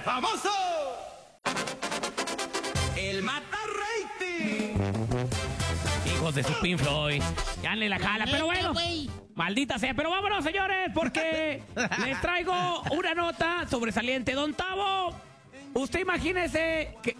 famoso, el mata rating. Hijos de su Pink Floyd. Ya le la jala, pero bueno. Maldita sea. Pero vámonos, señores, porque les traigo una nota sobresaliente. Don Tavo, usted imagínese que...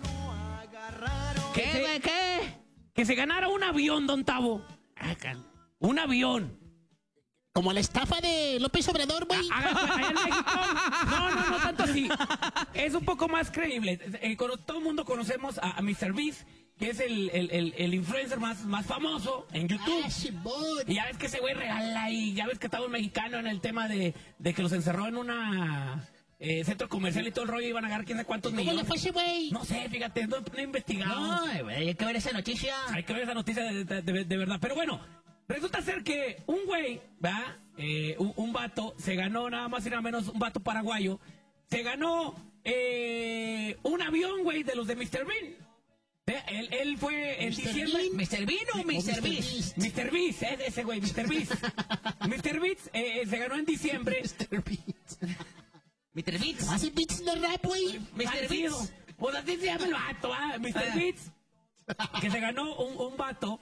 Que se ganara un avión, Don Tavo. Un avión. Como la estafa de López Obrador, güey. Allá en México. No tanto así. Es un poco más creíble. Todo el mundo conocemos a Mr. Beast, que es el influencer más famoso en YouTube. Y ya ves que ese güey regala y ya ves que estaba un mexicano en el tema de que los encerró en una centro comercial y todo el rollo y iban a ganar quién sabe cuántos millones. ¿Cómo le fue ese güey? No sé, fíjate, no he investigado. No, hay que ver esa noticia. Hay que ver esa noticia de verdad. Pero bueno, resulta ser que un güey, ¿verdad? Un vato se ganó nada más y nada menos, un vato paraguayo, se ganó un avión, güey, de los de Mr. Bean. Él fue en diciembre. ¿Mr. Bean o Mr. Beast? Mr. Beast, ese güey, Mr. Beast. Mr. Beast se ganó en diciembre. Mr. Beast. Mr. Beats. ¿Hace beats de rap, güey? Mr. Beats. Pues así se llama el vato, Mr. Beats. Que se ganó un vato.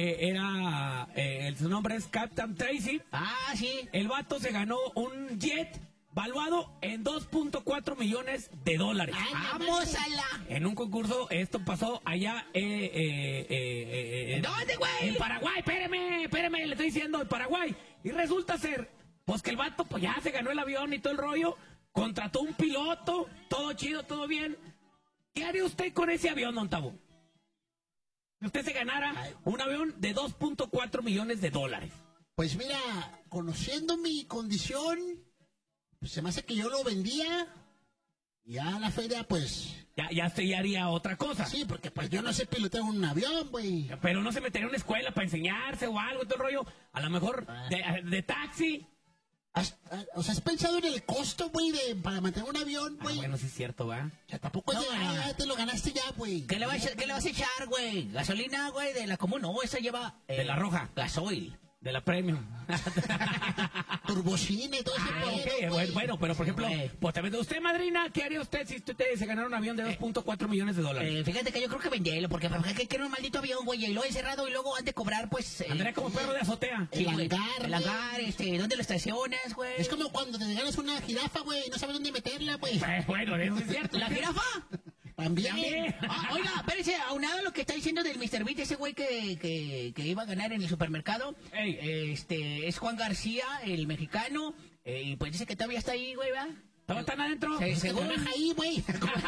Su nombre es Captain Tracy. Ah, sí. El vato se ganó un jet valuado en $2.4 millones. ¡Vamos a la! En un concurso, esto pasó allá. ¿Dónde, güey? En Paraguay, espéreme, le estoy diciendo, en Paraguay. Y resulta ser, pues que el vato pues ya se ganó el avión y todo el rollo. Contrató un piloto, todo chido, todo bien. ¿Qué haría usted con ese avión, Don Tavo? Si usted se ganara un avión de $2.4 millones. Pues mira, conociendo mi condición, pues se me hace que yo lo vendía. Y ya a la feria, pues... Ya usted ya haría otra cosa. Sí, porque pues yo no sé pilotear un avión, güey. Pero no se metería en una escuela para enseñarse o algo, todo el rollo. A lo mejor de taxi. O sea, ¿has pensado en el costo, güey, para mantener un avión, güey? Bueno, sí es cierto, ¿va? O sea, tampoco ya te lo ganaste ya, güey. ¿Qué le vas a echar, güey? ¿Gasolina, güey, de la común? No, esa lleva... de la roja. Gasoil. De la Premium. Turbocine y todo ese pedo, bueno, pero por ejemplo, pues, usted, madrina, ¿qué haría usted si usted se ganara un avión de $2.4 millones? Fíjate que yo creo que venderlo, porque que era un maldito avión, güey, y lo he encerrado y luego han de cobrar, pues... André como perro de azotea. El hangar, ¿dónde lo estacionas, güey? Es como cuando te ganas una jirafa, güey, no sabes dónde meterla, güey. Bueno, eso es cierto. ¿La jirafa? También. Oiga, espérese, aunado a lo que está diciendo del Mr. Beat, ese güey que iba a ganar en el supermercado, es Juan García, el mexicano, y pues dice que todavía está ahí, güey, ¿verdad? ¿Todos están adentro? Según ahí, güey.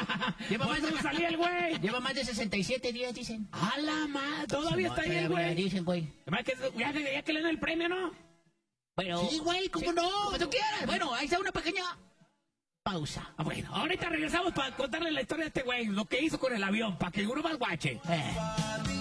Lleva más de 67 días, dicen. ¡A la madre! Todavía está ahí el güey. Dicen, güey. Ya que le dan el premio, ¿no? Bueno, sí, güey, ¿cómo no? Como tú quieras. Bueno, ahí está una pequeña pausa. Bueno, ahorita regresamos para contarle la historia de este güey, lo que hizo con el avión, para que el uno más guache.